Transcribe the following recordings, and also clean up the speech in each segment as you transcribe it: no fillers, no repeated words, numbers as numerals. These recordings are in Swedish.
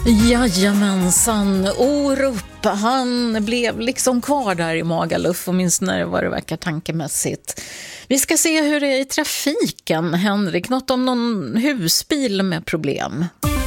Jajamensan, Orup, han blev liksom kvar där i Magaluf, åtminstone vad det verkar tankemässigt. Vi ska se hur det är i trafiken, Henrik. Något om någon husbil med problem?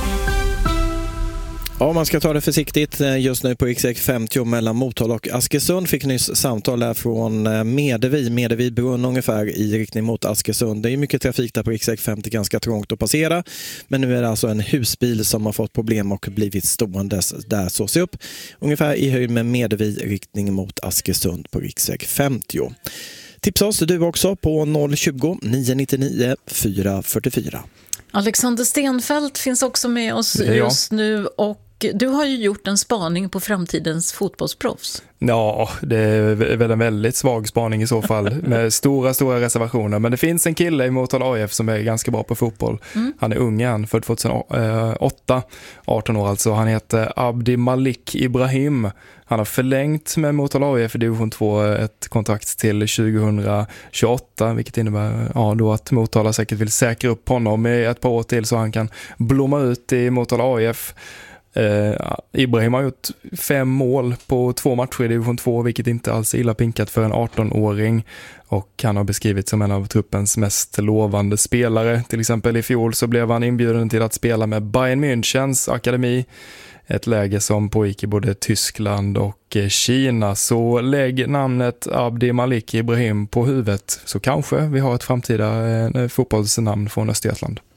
Ja, man ska ta det försiktigt just nu på riksväg 50 mellan Motala och Askersund. Fick nyss samtal där från Medevi brunn ungefär i riktning mot Askersund. Det är mycket trafik där på riksväg 50, ganska trångt att passera. Men nu är det alltså en husbil som har fått problem och blivit ståendes där. Så se upp ungefär i höjd med Medevi riktning mot Askersund på riksväg 50. Tipsa oss du också på 020 999 444. Alexander Stenfeldt finns också med oss just nu, och du har ju gjort en spaning på framtidens fotbollsproffs. Ja, det är väl en väldigt svag spaning i så fall med stora reservationer. Men det finns en kille i Motala AIF som är ganska bra på fotboll. Han är ung, han född 2008, 18 år alltså. Han heter Abdi Malik Ibrahim. Han har förlängt med Motala AIF i division 2 ett kontrakt till 2028, vilket innebär då att Motala säkert vill säkra upp honom i ett par år till så han kan blomma ut i Motala AIF. Ibrahim har gjort 5 mål på 2 matcher i division 2, vilket inte alls är illa pinkat för en 18-åring, och han har beskrivits som en av truppens mest lovande spelare. Till exempel i fjol så blev han inbjuden till att spela med Bayern Münchens akademi, ett läge som pågick i både Tyskland och Kina. Så lägg namnet Abdi Malik Ibrahim på huvudet, så kanske vi har ett framtida fotbollsnamn från Östergötland.